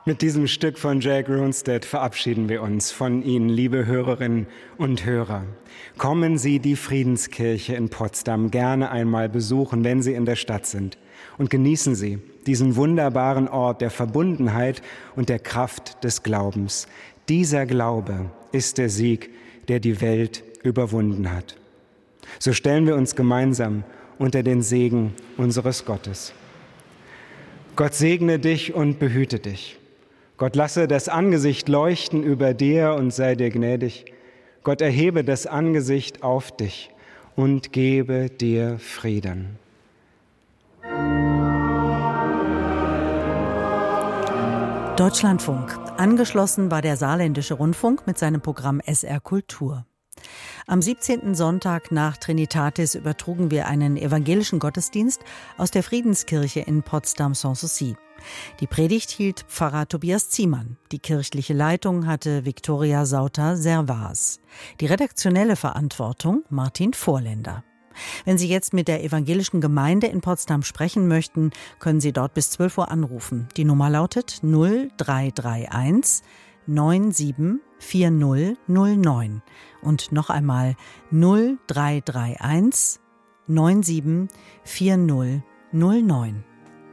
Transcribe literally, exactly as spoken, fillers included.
Mit diesem Stück von Jack Ronstadt verabschieden wir uns von Ihnen, liebe Hörerinnen und Hörer. Kommen Sie die Friedenskirche in Potsdam gerne einmal besuchen, wenn Sie in der Stadt sind. Und genießen Sie diesen wunderbaren Ort der Verbundenheit und der Kraft des Glaubens. Dieser Glaube ist der Sieg, der die Welt überwunden hat. So stellen wir uns gemeinsam unter den Segen unseres Gottes. Gott segne dich und behüte dich. Gott lasse das Angesicht leuchten über dir und sei dir gnädig. Gott erhebe das Angesicht auf dich und gebe dir Frieden. Deutschlandfunk. Angeschlossen war der Saarländische Rundfunk mit seinem Programm S R Kultur. Am siebzehnten Sonntag nach Trinitatis übertrugen wir einen evangelischen Gottesdienst aus der Friedenskirche in Potsdam-Sanssouci. Die Predigt hielt Pfarrer Tobias Ziemann. Die kirchliche Leitung hatte Viktoria Sauter-Servas. Die redaktionelle Verantwortung Martin Vorländer. Wenn Sie jetzt mit der evangelischen Gemeinde in Potsdam sprechen möchten, können Sie dort bis zwölf Uhr anrufen. Die Nummer lautet null drei drei eins neun sieben vier null null neun. Und noch einmal null drei drei eins neun sieben vier null null neun.